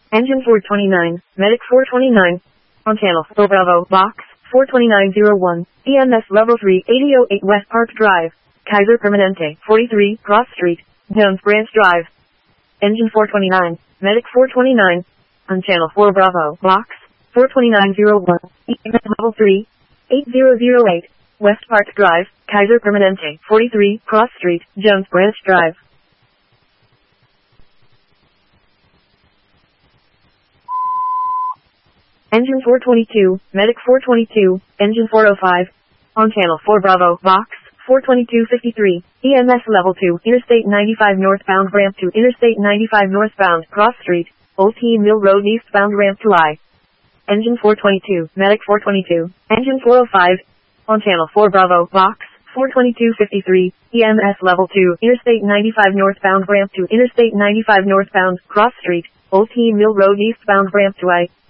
Engine 429, Medic 429. On channel 4 Bravo, box 42901, EMS level 3, 8008 West Park Drive, Kaiser Permanente, 43, Cross Street, Jones Branch Drive. Engine 429, Medic 429. On channel 4 Bravo, box 42901, EMS level 3, 8008, West Park Drive, Kaiser Permanente, 43, Cross Street, Jones Branch Drive. Engine 422, Medic 422, Engine 405. On channel 4 Bravo, box 42253, EMS level 2, Interstate 95 northbound ramp to Interstate 95 northbound, Cross Street, Old T Mill Road eastbound ramp to I. Engine 422, Medic 422, Engine 405. On channel 4 Bravo, box 42253, EMS level 2, Interstate 95 northbound ramp to Interstate 95 northbound, Cross Street, Old T Mill Road eastbound ramp to I.